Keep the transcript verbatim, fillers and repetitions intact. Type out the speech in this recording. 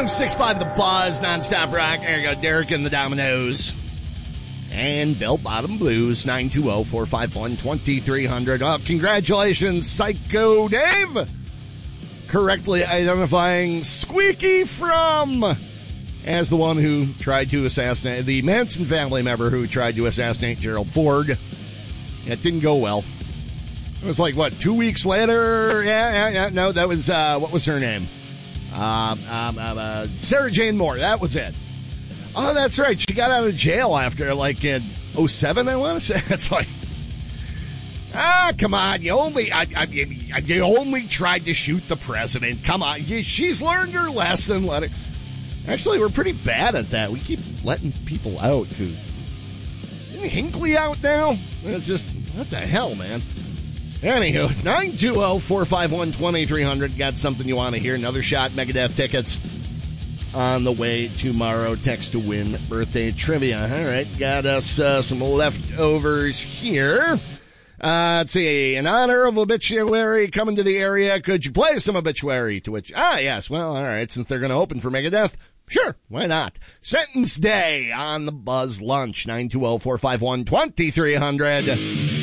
oh six point five The Buzz, nonstop rock. There you go, Derek and the Dominoes. And Bell Bottom Blues, nine two zero, four five one, two three zero zero. Oh, congratulations, Psycho Dave. Correctly identifying Squeaky From as the one who tried to assassinate, the Manson family member who tried to assassinate Gerald Ford. It didn't go well. It was like, what, two weeks later? Yeah, yeah, yeah. No, that was, uh, what was her name? Um, um, um, uh, Sarah Jane Moore. That was it. Oh, that's right. She got out of jail after, like, in oh seven, I want to say. It's like, ah, come on. You only, I, I, you only tried to shoot the president. Come on. She's learned her lesson. Let it. Actually, we're pretty bad at that. We keep letting people out who, isn't Hinckley out now? It's just, what the hell, man? Anywho, nine two zero, four five one, two three zero zero. Got something you want to hear? Another shot, Megadeth tickets on the way tomorrow. Text to win birthday trivia. All right, got us uh, some leftovers here. Uh, let's see. In honor of Obituary coming to the area, could you play some Obituary? To which, ah, yes. Well, all right, since they're going to open for Megadeth, sure, why not? Sentence Day on the Buzz Lunch, nine two zero, four five one, two three zero zero.